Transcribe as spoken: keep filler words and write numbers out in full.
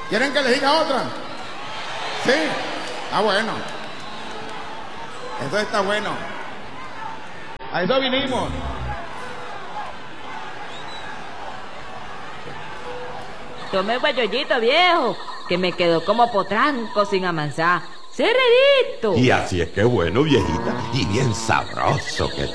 ¿Quieren que les diga otra? Sí, está bueno. Eso está bueno. A eso vinimos. Tome guayollito, viejo, que me quedó como potranco sin amansar. ¡Cerredito! Y así es que bueno, viejita, y bien sabroso que